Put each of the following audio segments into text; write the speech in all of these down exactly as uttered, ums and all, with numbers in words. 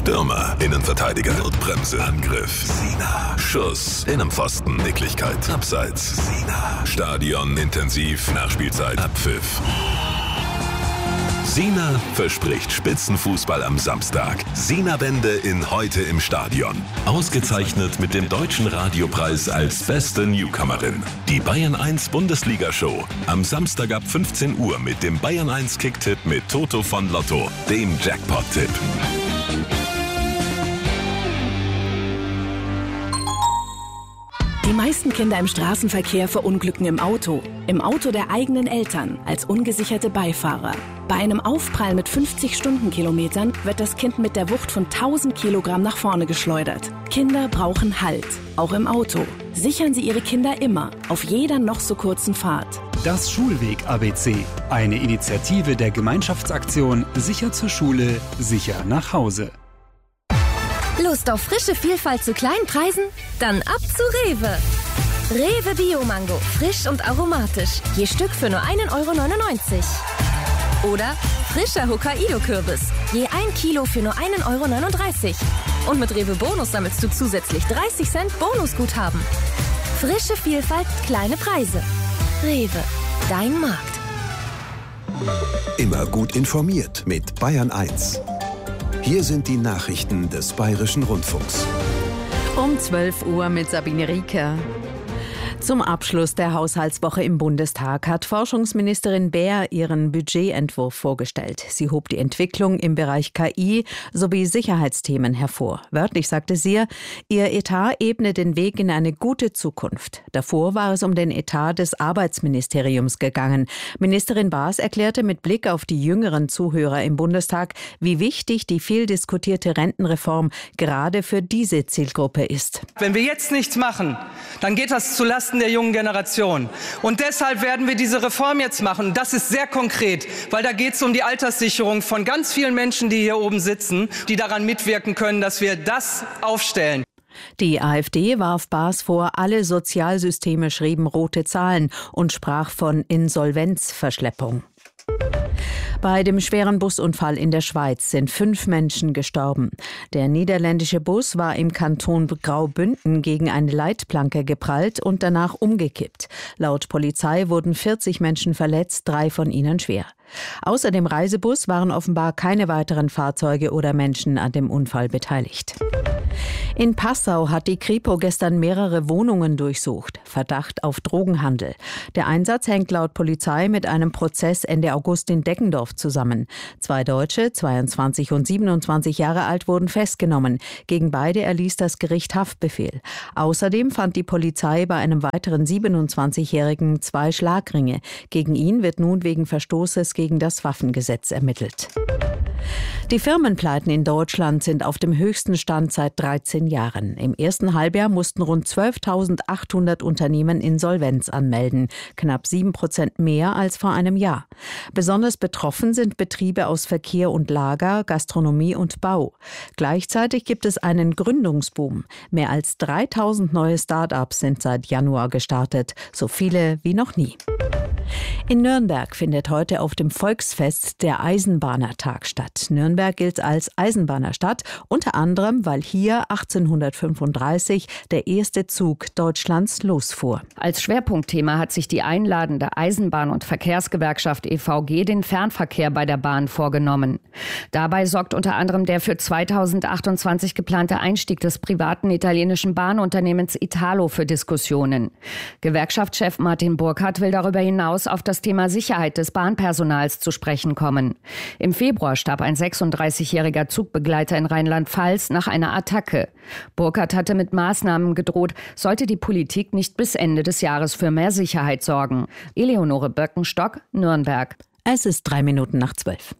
Stürmer, Innenverteidiger, Notbremse, Angriff, Sina, Schuss, Innenpfosten, Nicklichkeit, Abseits, Sina, Stadion, intensiv, Nachspielzeit, Abpfiff. Sina verspricht Spitzenfußball am Samstag. Sina-Bände in Heute im Stadion. Ausgezeichnet mit dem Deutschen Radiopreis als beste Newcomerin. Die Bayern eins Bundesliga-Show. Am Samstag ab fünfzehn Uhr mit dem Bayern eins Kicktipp mit Toto von Lotto, dem Jackpot-Tipp. Die meisten Kinder im Straßenverkehr verunglücken im Auto. Im Auto der eigenen Eltern, als ungesicherte Beifahrer. Bei einem Aufprall mit fünfzig Stundenkilometern wird das Kind mit der Wucht von tausend Kilogramm nach vorne geschleudert. Kinder brauchen Halt, auch im Auto. Sichern Sie Ihre Kinder immer, auf jeder noch so kurzen Fahrt. Das Schulweg-A B C. Eine Initiative der Gemeinschaftsaktion Sicher zur Schule, sicher nach Hause. Lust auf frische Vielfalt zu kleinen Preisen? Dann ab zu Rewe. Rewe Bio-Mango, frisch und aromatisch. Je Stück für nur ein Euro neunundneunzig. Oder frischer Hokkaido-Kürbis. Je ein Kilo für nur ein Euro neununddreißig. Und mit Rewe Bonus sammelst du zusätzlich dreißig Cent Bonusguthaben. Frische Vielfalt, kleine Preise. Rewe, dein Markt. Immer gut informiert mit Bayern eins. Hier sind die Nachrichten des Bayerischen Rundfunks. Um zwölf Uhr mit Sabine Rieker. Zum Abschluss der Haushaltswoche im Bundestag hat Forschungsministerin Baer ihren Budgetentwurf vorgestellt. Sie hob die Entwicklung im Bereich K I sowie Sicherheitsthemen hervor. Wörtlich sagte sie, ihr Etat ebne den Weg in eine gute Zukunft. Davor war es um den Etat des Arbeitsministeriums gegangen. Ministerin Baas erklärte mit Blick auf die jüngeren Zuhörer im Bundestag, wie wichtig die viel diskutierte Rentenreform gerade für diese Zielgruppe ist. Wenn wir jetzt nichts machen, dann geht das zulasten der jungen Generation. Und deshalb werden wir diese Reform jetzt machen. Das ist sehr konkret, weil da geht es um die Alterssicherung von ganz vielen Menschen, die hier oben sitzen, die daran mitwirken können, dass wir das aufstellen. Die AfD warf Baas vor, alle Sozialsysteme schrieben rote Zahlen und sprach von Insolvenzverschleppung. Bei dem schweren Busunfall in der Schweiz sind fünf Menschen gestorben. Der niederländische Bus war im Kanton Graubünden gegen eine Leitplanke geprallt und danach umgekippt. Laut Polizei wurden vierzig Menschen verletzt, drei von ihnen schwer. Außer dem Reisebus waren offenbar keine weiteren Fahrzeuge oder Menschen an dem Unfall beteiligt. In Passau hat die Kripo gestern mehrere Wohnungen durchsucht. Verdacht auf Drogenhandel. Der Einsatz hängt laut Polizei mit einem Prozess Ende August in Deggendorf zusammen. Zwei Deutsche, zweiundzwanzig und siebenundzwanzig Jahre alt, wurden festgenommen. Gegen beide erließ das Gericht Haftbefehl. Außerdem fand die Polizei bei einem weiteren siebenundzwanzigjährigen zwei Schlagringe. Gegen ihn wird nun wegen Verstoßes gegen das Waffengesetz ermittelt. Die Firmenpleiten in Deutschland sind auf dem höchsten Stand seit dreizehn Jahren. Im ersten Halbjahr mussten rund zwölftausendachthundert Unternehmen Insolvenz anmelden, knapp sieben Prozent mehr als vor einem Jahr. Besonders betroffen sind Betriebe aus Verkehr und Lager, Gastronomie und Bau. Gleichzeitig gibt es einen Gründungsboom. Mehr als dreitausend neue Start-ups sind seit Januar gestartet, so viele wie noch nie. In Nürnberg findet heute auf dem Volksfest der Eisenbahnertag statt. Nürnberg gilt als Eisenbahnerstadt, unter anderem, weil hier achtzehnhundertfünfunddreißig der erste Zug Deutschlands losfuhr. Als Schwerpunktthema hat sich die einladende Eisenbahn- und Verkehrsgewerkschaft E V G den Fernverkehr bei der Bahn vorgenommen. Dabei sorgt unter anderem der für zweitausendachtundzwanzig geplante Einstieg des privaten italienischen Bahnunternehmens Italo für Diskussionen. Gewerkschaftschef Martin Burkhardt will darüber hinaus auf das Thema Sicherheit des Bahnpersonals zu sprechen kommen. Im Februar starb ein sechsunddreißigjähriger Zugbegleiter in Rheinland-Pfalz nach einer Attacke. Burkhardt hatte mit Maßnahmen gedroht, sollte die Politik nicht bis Ende des Jahres für mehr Sicherheit sorgen. Eleonore Böckenstock, Nürnberg. Es ist drei Minuten nach zwölf.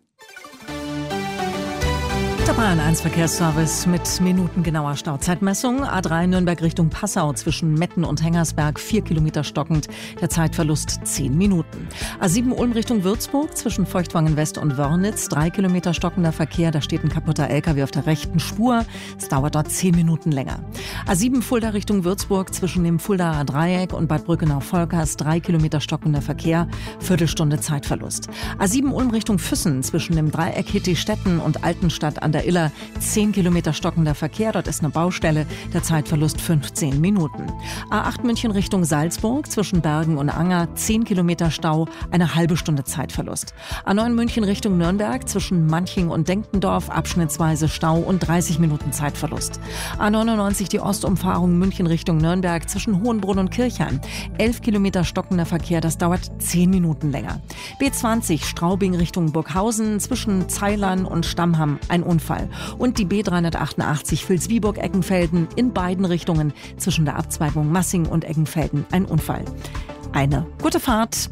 Der Bayern eins Verkehrsservice mit minutengenauer Stauzeitmessung. A drei Nürnberg Richtung Passau zwischen Metten und Hengersberg, vier Kilometer stockend. Der Zeitverlust zehn Minuten. A sieben Ulm Richtung Würzburg zwischen Feuchtwangen West und Wörnitz, drei Kilometer stockender Verkehr. Da steht ein kaputter L K W auf der rechten Spur. Es dauert dort zehn Minuten länger. A sieben Fulda Richtung Würzburg zwischen dem Fuldaer Dreieck und Bad Brückenau-Volkers, drei Kilometer stockender Verkehr. Viertelstunde Zeitverlust. A sieben Ulm Richtung Füssen zwischen dem Dreieck Hittistetten und Altenstadt an der Iller zehn Kilometer stockender Verkehr. Dort ist eine Baustelle. Der Zeitverlust fünfzehn Minuten. A acht München Richtung Salzburg zwischen Bergen und Anger zehn Kilometer Stau, eine halbe Stunde Zeitverlust. A neun München Richtung Nürnberg zwischen Manching und Denkendorf abschnittsweise Stau und dreißig Minuten Zeitverlust. A neunundneunzig die Ostumfahrung München Richtung Nürnberg zwischen Hohenbrunn und Kirchheim. elf Kilometer stockender Verkehr, das dauert zehn Minuten länger. B zwanzig Straubing Richtung Burghausen zwischen Zeilern und Stammham ein Unfall. Und die B dreihundertachtundachtzig Vilsbiburg-Eckenfelden in beiden Richtungen zwischen der Abzweigung Massing und Eckenfelden ein Unfall. Eine gute Fahrt.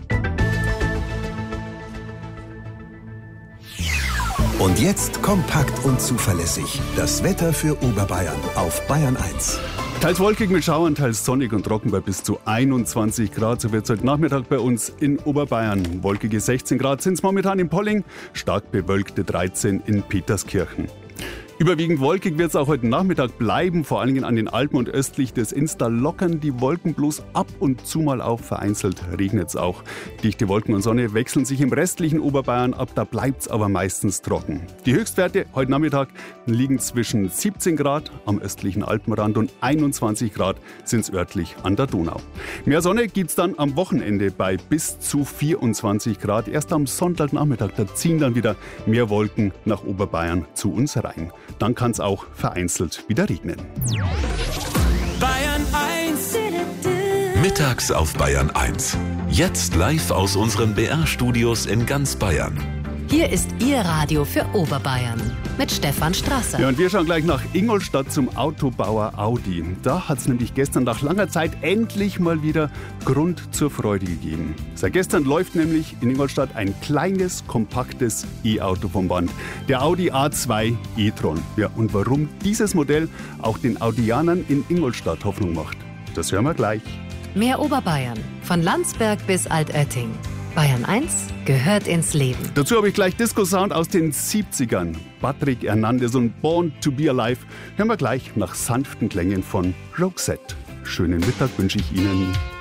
Und jetzt kompakt und zuverlässig. Das Wetter für Oberbayern auf Bayern eins. Teils wolkig mit Schauern, teils sonnig und trocken bei bis zu einundzwanzig Grad. So wird es heute Nachmittag bei uns in Oberbayern. Wolkige sechzehn Grad sind es momentan in Polling, stark bewölkte dreizehn in Peterskirchen. Überwiegend wolkig wird es auch heute Nachmittag bleiben, vor allen Dingen an den Alpen und östlich des Inns. Da lockern die Wolken bloß ab und zu mal auf, vereinzelt regnet es auch. Dichte Wolken und Sonne wechseln sich im restlichen Oberbayern ab, da bleibt es aber meistens trocken. Die Höchstwerte heute Nachmittag liegen zwischen siebzehn Grad am östlichen Alpenrand und einundzwanzig Grad sind es örtlich an der Donau. Mehr Sonne gibt es dann am Wochenende bei bis zu vierundzwanzig Grad. Erst am Sonntagnachmittag, da ziehen dann wieder mehr Wolken nach Oberbayern zu uns rein. Dann kann es auch vereinzelt wieder regnen. Bayern eins. Mittags auf Bayern eins. Jetzt live aus unseren B R-Studios in ganz Bayern. Hier ist Ihr Radio für Oberbayern mit Stefan Strasser. Ja, und wir schauen gleich nach Ingolstadt zum Autobauer Audi. Da hat es nämlich gestern nach langer Zeit endlich mal wieder Grund zur Freude gegeben. Seit gestern läuft nämlich in Ingolstadt ein kleines, kompaktes E-Auto vom Band. Der Audi A zwei e-tron. Ja, und warum dieses Modell auch den Audianern in Ingolstadt Hoffnung macht, das hören wir gleich. Mehr Oberbayern, von Landsberg bis Altötting. Bayern eins gehört ins Leben. Dazu habe ich gleich Disco-Sound aus den siebzigern. Patrick Hernandez und Born to be Alive hören wir gleich nach sanften Klängen von Roxette. Schönen Mittag wünsche ich Ihnen.